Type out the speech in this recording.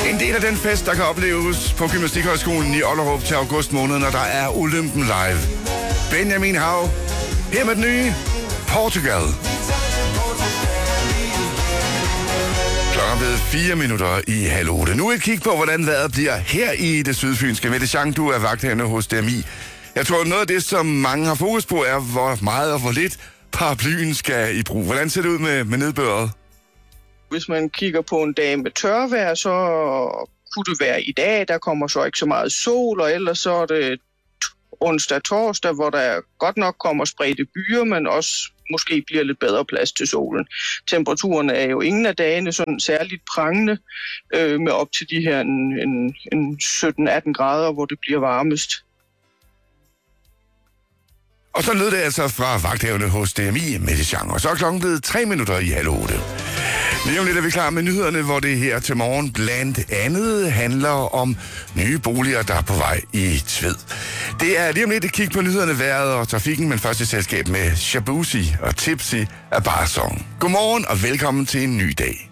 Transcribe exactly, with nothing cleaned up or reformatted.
En del af den fest, der kan opleves på Gymnastikhøjskolen i Ollerup til august måned, når der er Olympen Live. Benjamin Hav, her med den nye Portugal. Klokken er blevet fire minutter i halv otte. Nu et kig på, hvordan vejret bliver her i det sydfynske. Mette Chang, du er vagthavende hos D M I. Jeg tror, noget af det, som mange har fokus på, er, hvor meget og hvor lidt paraplyen skal i brug. Hvordan ser det ud med, med nedbøret? Hvis man kigger på en dag med tørvejr, så kunne det være i dag. Der kommer så ikke så meget sol, og ellers så er det onsdag og torsdag, hvor der godt nok kommer spredte byer, men også måske bliver lidt bedre plads til solen. Temperaturen er jo ingen af dagene sådan særligt prangende, øh, med op til de her en, en, en sytten atten grader, hvor det bliver varmest. Og så lød det altså fra vagthavende hos D M I, Mette Chang. Og så er klokken blevet tre minutter i halv otte. Lige om lidt er vi klar med nyhederne, hvor det her til morgen blandt andet handler om nye boliger, der er på vej i Tved. Det er lige om lidt et kig på nyhederne, vejret og trafikken, men først i selskab med Shabuzi og Tipsy af Barsong. Godmorgen og velkommen til en ny dag.